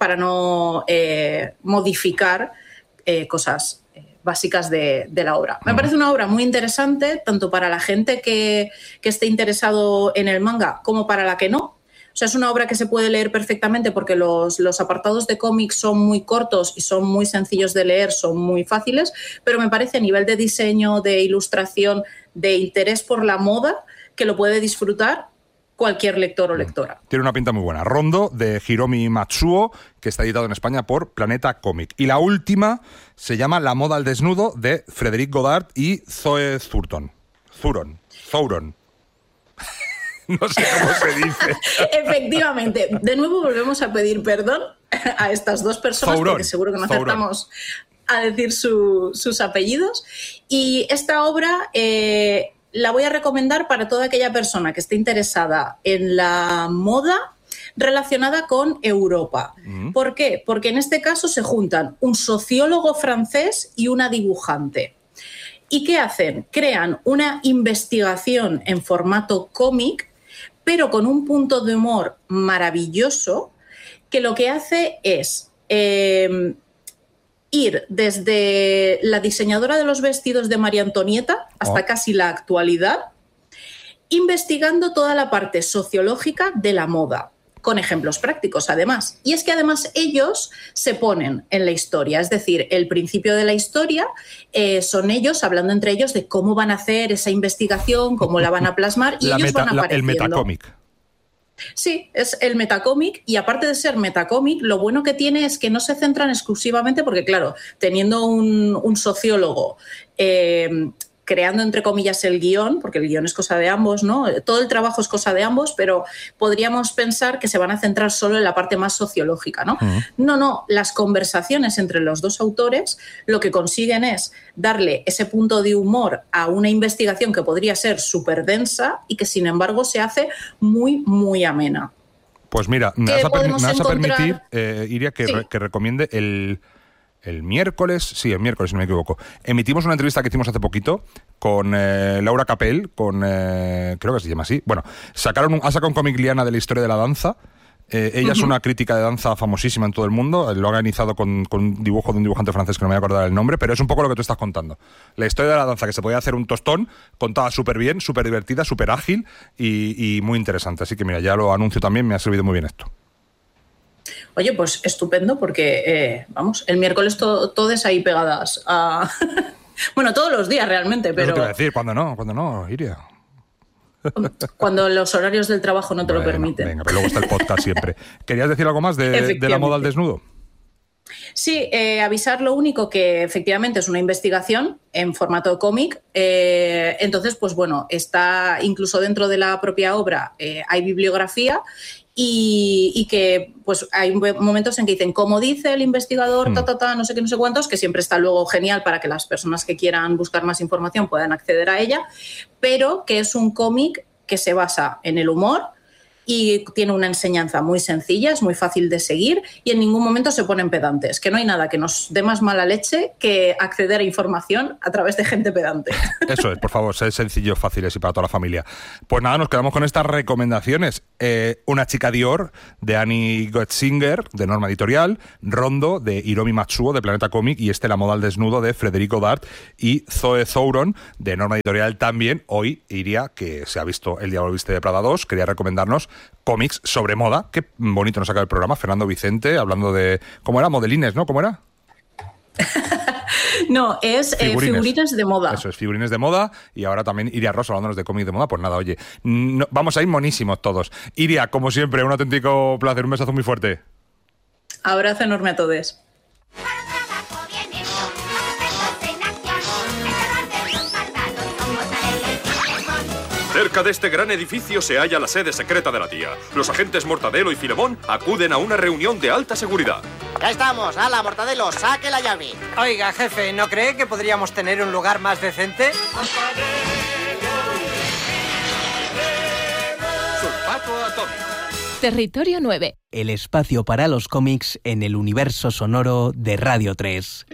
modificar cosas básicas de la obra. Me parece una obra muy interesante, tanto para la gente que esté interesado en el manga como para la que no. O sea, es una obra que se puede leer perfectamente porque los apartados de cómics son muy cortos y son muy sencillos de leer, son muy fáciles, pero me parece a nivel de diseño, de ilustración, de interés por la moda, que lo puede disfrutar cualquier lector o lectora. Tiene una pinta muy buena. Rondo, de Hiromi Matsuo, que está editado en España por Planeta Comic. Y la última se llama La moda al desnudo, de Frederic Goddard y Zoe Zouron. No sé cómo se dice. Efectivamente. De nuevo volvemos a pedir perdón a estas dos personas porque seguro que no acertamos a decir sus apellidos. Y esta obra la voy a recomendar para toda aquella persona que esté interesada en la moda relacionada con Europa. ¿Por qué? Porque en este caso se juntan un sociólogo francés y una dibujante. ¿Y qué hacen? Crean una investigación en formato cómic, pero con un punto de humor maravilloso, que lo que hace es ir desde la diseñadora de los vestidos de María Antonieta hasta casi la actualidad, investigando toda la parte sociológica de la moda, con ejemplos prácticos además. Y es que además ellos se ponen en la historia, es decir, el principio de la historia son ellos hablando entre ellos de cómo van a hacer esa investigación, cómo la van a plasmar y ellos van apareciendo. El metacómic. Sí, es el metacómic y aparte de ser metacómic, lo bueno que tiene es que no se centran exclusivamente porque, claro, teniendo un sociólogo creando entre comillas el guión, porque el guión es cosa de ambos, ¿no? Todo el trabajo es cosa de ambos, pero podríamos pensar que se van a centrar solo en la parte más sociológica, ¿no? No, las conversaciones entre los dos autores lo que consiguen es darle ese punto de humor a una investigación que podría ser súper densa y que sin embargo se hace muy, muy amena. Pues mira, me vas a permitir, Iria, que recomiende el miércoles, el miércoles, si no me equivoco, emitimos una entrevista que hicimos hace poquito con Laura Capel, creo que se llama así. Bueno, ha sacado un cómic Liana de la historia de la danza, Ella es una crítica de danza famosísima en todo el mundo, lo ha organizado con un dibujo de un dibujante francés que no me voy a acordar el nombre, pero es un poco lo que tú estás contando. La historia de la danza, que se podía hacer un tostón, contada súper bien, súper divertida, súper ágil y muy interesante. Así que mira, ya lo anuncio también, me ha servido muy bien esto. Oye, pues estupendo, porque, el miércoles todas ahí pegadas a... Bueno, todos los días realmente, pero... Eso te iba a decir, ¿cuándo no, Iria? Cuando los horarios del trabajo no te lo permiten. Venga, pero luego está el podcast siempre. ¿Querías decir algo más de la moda al desnudo? Sí, avisar lo único que efectivamente es una investigación en formato cómic. Entonces, pues bueno, está incluso dentro de la propia obra, hay bibliografía y que pues hay momentos en que dicen, como dice el investigador, no sé qué, no sé cuántos, que siempre está luego genial para que las personas que quieran buscar más información puedan acceder a ella, pero que es un cómic que se basa en el humor y tiene una enseñanza muy sencilla, es muy fácil de seguir y en ningún momento se ponen pedantes, que no hay nada que nos dé más mala leche que acceder a información a través de gente pedante. Eso es, por favor, ser sencillo, fáciles y para toda la familia. Pues nada, nos quedamos con estas recomendaciones. Una chica Dior, de Annie Goetzinger, de Norma Editorial, Rondo, de Hiromi Matsuo, de Planeta Comic, y La moda al desnudo, de Federico Dart, y Zoe Zouron, de Norma Editorial también. Hoy, Iria, que se ha visto El Diablo Viste de Prada 2, quería recomendarnos cómics sobre moda. Qué bonito nos saca el programa. Fernando Vicente, hablando de... ¿Cómo era? Modelines, ¿no? ¿Cómo era? No, es figurines de moda. Eso es, figurines de moda. Y ahora también Iria Ross hablándonos de cómics de moda. Pues nada, oye, vamos a ir monísimos todos. Iria, como siempre, un auténtico placer. Un besazo muy fuerte. Abrazo enorme a todos. Cerca de este gran edificio se halla la sede secreta de la tía. Los agentes Mortadelo y Filemón acuden a una reunión de alta seguridad. Ya estamos. ¡Hala, Mortadelo, saque la llave! Oiga, jefe, ¿no cree que podríamos tener un lugar más decente? Sulfato atómico. Territorio 9. El espacio para los cómics en el universo sonoro de Radio 3.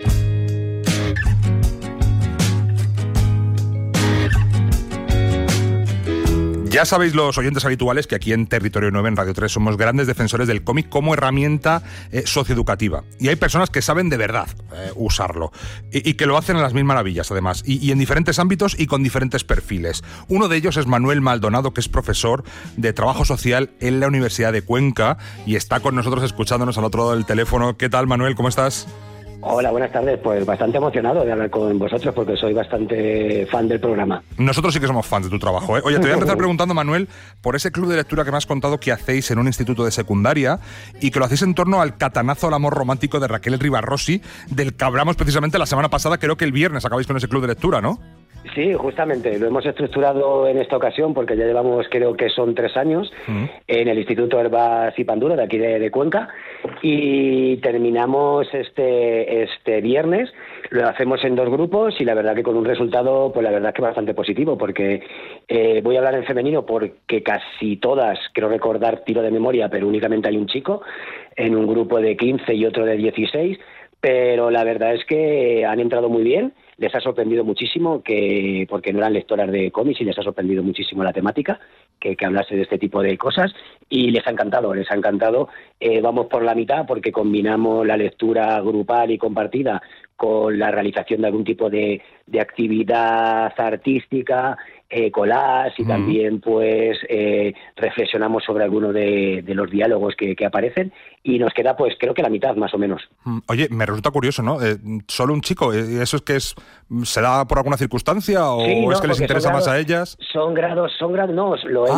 Ya sabéis los oyentes habituales que aquí en Territorio 9, en Radio 3, somos grandes defensores del cómic como herramienta socioeducativa. Y hay personas que saben de verdad usarlo y que lo hacen a las mil maravillas, además, y en diferentes ámbitos y con diferentes perfiles. Uno de ellos es Manuel Maldonado, que es profesor de Trabajo Social en la Universidad de Cuenca y está con nosotros escuchándonos al otro lado del teléfono. ¿Qué tal, Manuel? ¿Cómo estás? Hola, buenas tardes. Pues bastante emocionado de hablar con vosotros porque soy bastante fan del programa. Nosotros sí que somos fans de tu trabajo, ¿eh? Oye, te voy a empezar preguntando, Manuel, por ese club de lectura que me has contado que hacéis en un instituto de secundaria y que lo hacéis en torno al catanazo al amor romántico de Raquel Rivarrossi, del que hablamos precisamente la semana pasada, creo que el viernes acabáis con ese club de lectura, ¿no? Sí, justamente, lo hemos estructurado en esta ocasión porque ya llevamos, creo que son 3 años, en el Instituto Herbas y Panduro de aquí de Cuenca, y terminamos este viernes. Lo hacemos en 2 grupos y la verdad que con un resultado, pues la verdad que bastante positivo, porque voy a hablar en femenino porque casi todas, creo recordar, tiro de memoria, pero únicamente hay un chico en un grupo de 15 y otro de 16, pero la verdad es que han entrado muy bien. Les ha sorprendido muchísimo porque no eran lectoras de cómics y les ha sorprendido muchísimo la temática, que hablase de este tipo de cosas y les ha encantado. Vamos por la mitad porque combinamos la lectura grupal y compartida con la realización de algún tipo de actividad artística, collage y también pues reflexionamos sobre algunos de los diálogos que aparecen y nos queda pues creo que la mitad más o menos. Oye, me resulta curioso, ¿no? Solo un chico, ¿eso es que se da por alguna circunstancia o sí, no, es que les interesa más a ellas? Son grados, no,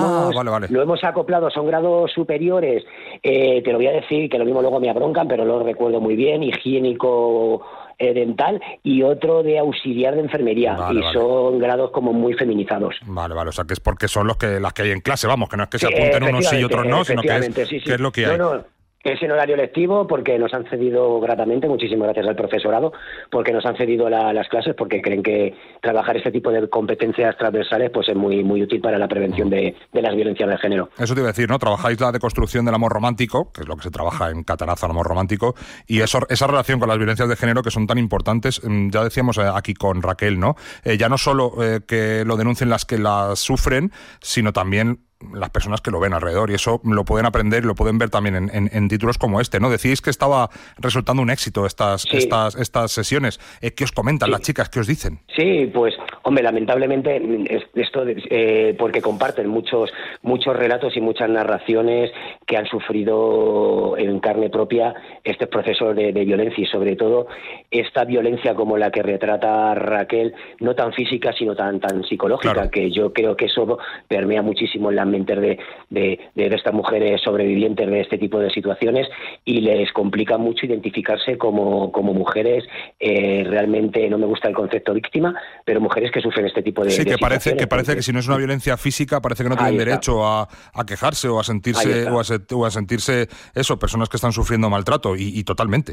lo hemos acoplado, son grados superiores, te lo voy a decir, que lo mismo luego me abroncan, pero lo recuerdo muy bien, higiénico dental y otro de auxiliar de enfermería son grados como muy feminizados. Vale, o sea que es porque son las que hay en clase, vamos, que no es que se apunten unos sí y otros no, sino que es lo que hay. Es en horario lectivo porque nos han cedido gratamente, muchísimas gracias al profesorado, porque nos han cedido las clases porque creen que trabajar este tipo de competencias transversales pues es muy muy útil para la prevención de las violencias de género. Eso te iba a decir, ¿no? Trabajáis la deconstrucción del amor romántico, que es lo que se trabaja en Catanazo al amor romántico, y esa relación con las violencias de género que son tan importantes, ya decíamos aquí con Raquel, ¿no? Ya no solo que lo denuncien las que las sufren, sino también las personas que lo ven alrededor, y eso lo pueden aprender y lo pueden ver también en títulos como este, ¿no? Decíais que estaba resultando un éxito estas sesiones. ¿Qué os comentan las chicas? ¿Qué os dicen? Sí, pues, hombre, lamentablemente esto porque comparten muchos relatos y muchas narraciones que han sufrido en carne propia este proceso de violencia, y sobre todo esta violencia como la que retrata Raquel, no tan física sino tan psicológica, claro, que yo creo que eso permea muchísimo en las mentes de estas mujeres sobrevivientes de este tipo de situaciones, y les complica mucho identificarse como mujeres realmente, no me gusta el concepto víctima, pero mujeres que sufren este tipo de situaciones. Sí, que parece que si no es una violencia física, parece que no tienen derecho a quejarse o a sentirse eso, personas que están sufriendo maltrato, y totalmente.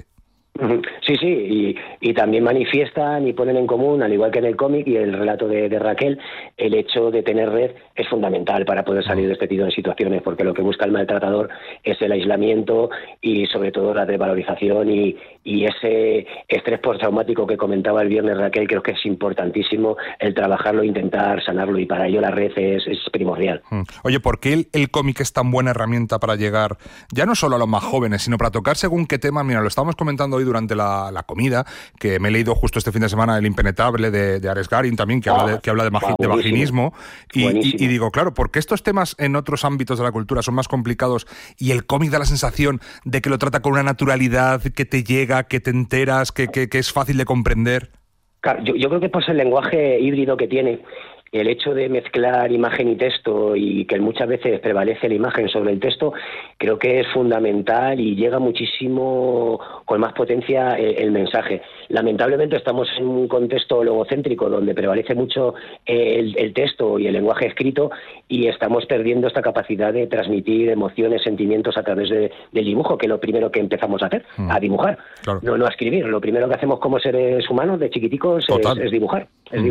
Sí, y también manifiestan y ponen en común, al igual que en el cómic y el relato de Raquel, el hecho de tener red es fundamental para poder salir de este tipo de situaciones, porque lo que busca el maltratador es el aislamiento y sobre todo la desvalorización y ese estrés postraumático que comentaba el viernes Raquel. Creo que es importantísimo el trabajarlo, intentar sanarlo, y para ello la red es primordial. Oye, ¿por qué el cómic es tan buena herramienta para llegar ya no solo a los más jóvenes, sino para tocar según qué tema? Mira, lo estábamos comentando hoy durante la comida, que me he leído justo este fin de semana El Impenetrable de Ares Garin también, que habla de vaginismo, y digo, claro, porque estos temas en otros ámbitos de la cultura son más complicados y el cómic da la sensación de que lo trata con una naturalidad que te llega, que te enteras, que es fácil de comprender. Claro, yo creo que por el lenguaje híbrido que tiene, el hecho de mezclar imagen y texto, y que muchas veces prevalece la imagen sobre el texto, creo que es fundamental y llega muchísimo con más potencia el mensaje. Lamentablemente estamos en un contexto logocéntrico donde prevalece mucho el texto y el lenguaje escrito, y estamos perdiendo esta capacidad de transmitir emociones, sentimientos a través del dibujo, que es lo primero que empezamos a hacer, a dibujar, claro. no a escribir. Lo primero que hacemos como seres humanos de chiquiticos es dibujar.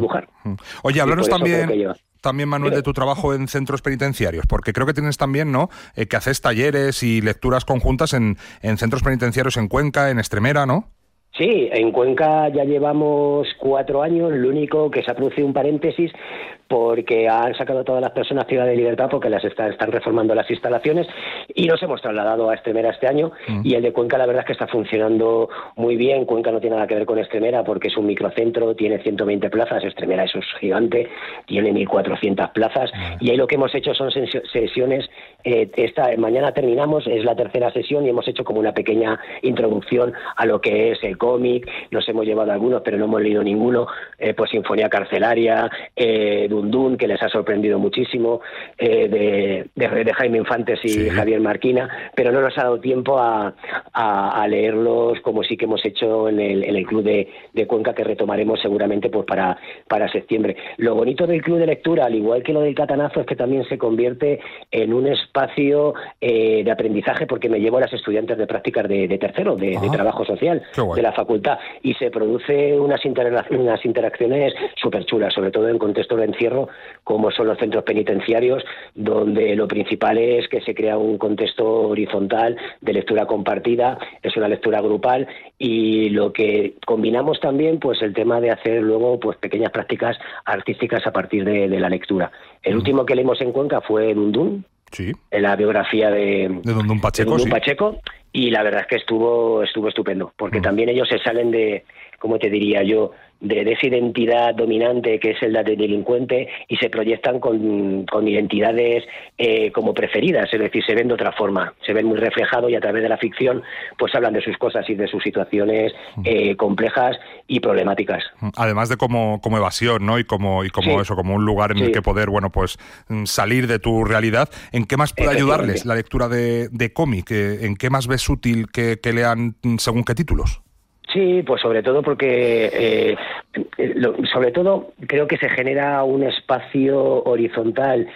Oye, háblanos también, Manuel, de tu trabajo en centros penitenciarios, porque creo que tienes también, ¿no?, que haces talleres y lecturas conjuntas en centros penitenciarios en Cuenca, en Extremera, ¿no? Sí, en Cuenca ya llevamos 4 años, lo único que se ha producido un paréntesis porque han sacado a todas las personas Ciudad de Libertad porque las están reformando las instalaciones, y nos hemos trasladado a Extremera este año, y el de Cuenca la verdad es que está funcionando muy bien. Cuenca no tiene nada que ver con Extremera porque es un microcentro, tiene 120 plazas, Extremera eso es gigante, tiene 1.400 plazas, y ahí lo que hemos hecho son sesiones, mañana terminamos, es la tercera sesión, y hemos hecho como una pequeña introducción a lo que es el cómic. Nos hemos llevado algunos, pero no hemos leído ninguno, pues Sinfonía Carcelaria, Dundún, que les ha sorprendido muchísimo, de Jaime Infantes y Javier Marquina, pero no nos ha dado tiempo a leerlos, como sí que hemos hecho en el Club de Cuenca, que retomaremos seguramente pues para septiembre. Lo bonito del Club de Lectura, al igual que lo del Catanazo, es que también se convierte en un espacio de aprendizaje, porque me llevo a las estudiantes de prácticas de tercero, de trabajo social de la facultad, y se produce unas interacciones súper chulas, sobre todo en contextos de encierro, como son los centros penitenciarios, donde lo principal es que se crea un contexto horizontal de lectura compartida, es una lectura grupal, y lo que combinamos también, pues el tema de hacer luego pues pequeñas prácticas artísticas a partir de la lectura. El último que leímos en Cuenca fue Dundún, en la biografía de Dundún Pacheco, y la verdad es que estuvo estupendo, porque también ellos se salen de, ¿cómo te diría yo?, de esa identidad dominante que es el de delincuente, y se proyectan con identidades como preferidas, es decir, se ven de otra forma, se ven muy reflejados, y a través de la ficción pues hablan de sus cosas y de sus situaciones complejas y problemáticas. Además de como evasión, ¿no? Y como eso, como un lugar en el que poder, bueno, pues salir de tu realidad. ¿En qué más puede ayudarles la lectura de cómic? ¿En qué más ves útil que lean según qué títulos? Sí, pues sobre todo porque sobre todo creo que se genera un espacio horizontal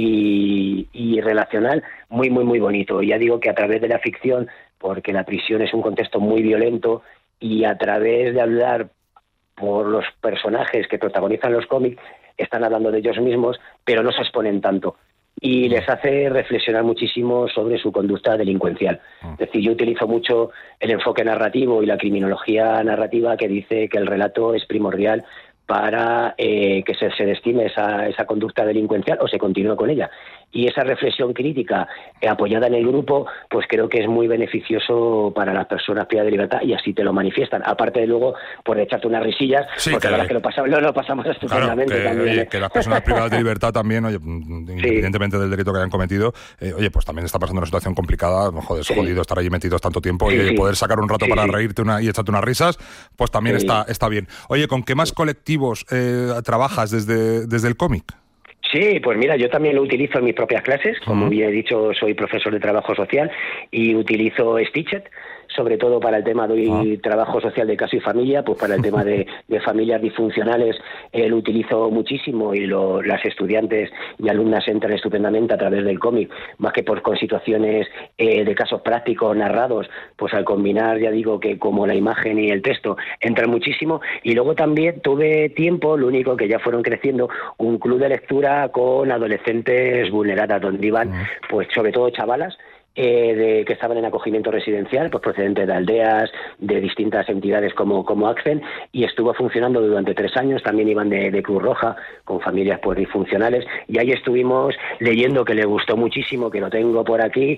y relacional muy bonito. Ya digo que a través de la ficción, porque la prisión es un contexto muy violento, y a través de hablar por los personajes que protagonizan los cómics, están hablando de ellos mismos, pero no se exponen tanto, y les hace reflexionar muchísimo sobre su conducta delincuencial. Es decir, yo utilizo mucho el enfoque narrativo y la criminología narrativa, que dice que el relato es primordial para que se destime esa conducta delincuencial o se continúe con ella. y esa reflexión crítica apoyada en el grupo, pues creo que es muy beneficioso para las personas privadas de libertad y así te lo manifiestan. Aparte de luego, por echarte unas risillas, porque la verdad es que lo pasamos estupendamente. Claro, también. Que las personas privadas de libertad también, oye, independientemente del delito que hayan cometido, oye, pues también está pasando una situación complicada, joder, es jodido estar allí metidos tanto tiempo y poder sacar un rato para reírte y echarte unas risas, pues también está bien. Oye, ¿con qué más colectivos trabajas desde el cómic? Sí, pues mira, yo también lo utilizo en mis propias clases. Como bien he dicho, soy profesor de trabajo social y utilizo Stitchet, sobre todo para el tema de trabajo social de caso y familia, pues para el tema de familias disfuncionales lo utilizo muchísimo y las estudiantes y alumnas entran estupendamente a través del cómic, más que con situaciones de casos prácticos narrados, pues al combinar, ya digo que como la imagen y el texto entran muchísimo. Y luego también tuve tiempo, lo único que ya fueron creciendo, un club de lectura con adolescentes vulneradas, donde iban pues sobre todo chavalas que estaban en acogimiento residencial, pues procedentes de aldeas, de distintas entidades como ACCEN, y estuvo funcionando durante 3 años. También iban de Cruz Roja, con familias pues disfuncionales, y ahí estuvimos leyendo, que le gustó muchísimo, que lo tengo por aquí,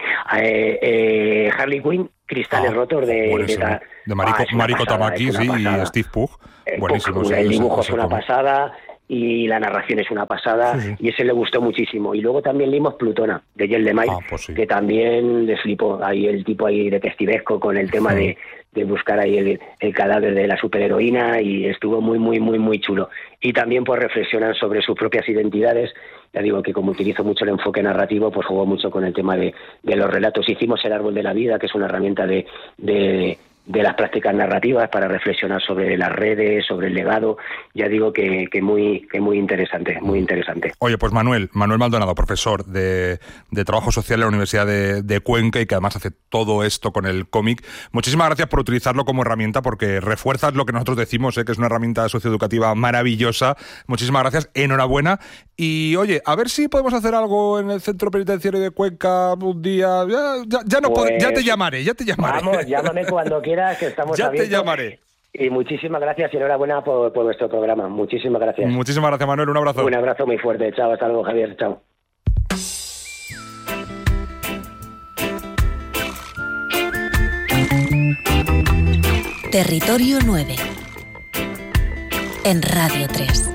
Harley Quinn, Cristales Rotos de Mariko Tamaki y Steve Pugh. Buenísimo. El dibujo es una pasada y la narración es una pasada, y ese le gustó muchísimo. Y luego también leímos Plutona, de Jel de May, que también les flipó. Ahí el tipo ahí detectivesco con el tema de buscar ahí el cadáver de la superheroína, y estuvo muy chulo. Y también pues reflexionan sobre sus propias identidades. Ya digo que como utilizo mucho el enfoque narrativo, pues jugó mucho con el tema de los relatos. Hicimos el Árbol de la Vida, que es una herramienta de las prácticas narrativas para reflexionar sobre las redes, sobre el legado. Ya digo que muy interesante, muy interesante. Oye, pues Manuel Maldonado, profesor de Trabajo Social en la Universidad de Cuenca, y que además hace todo esto con el cómic. Muchísimas gracias por utilizarlo como herramienta, porque refuerzas lo que nosotros decimos, que es una herramienta socioeducativa maravillosa. Muchísimas gracias, enhorabuena. Y oye, a ver si podemos hacer algo en el centro penitenciario de Cuenca un día. Ya te llamaré. Vamos, llámame cuando quieras, que estamos abiertos. Ya te llamaré. Y muchísimas gracias y enhorabuena por vuestro programa. Muchísimas gracias. Muchísimas gracias, Manuel. Un abrazo. Un abrazo muy fuerte. Chao, hasta luego, Javier. Chao. Territorio 9 en Radio 3.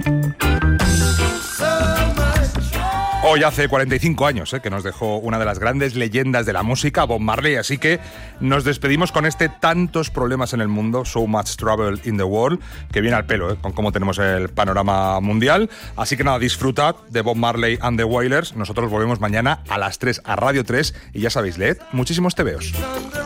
Hoy hace 45 años que nos dejó una de las grandes leyendas de la música, Bob Marley, así que nos despedimos con Tantos problemas en el mundo, So Much Trouble in the World, que viene al pelo con cómo tenemos el panorama mundial. Así que nada, disfrutad de Bob Marley and the Wailers. Nosotros volvemos mañana a las 3 a Radio 3 y ya sabéis, leed muchísimos tebeos.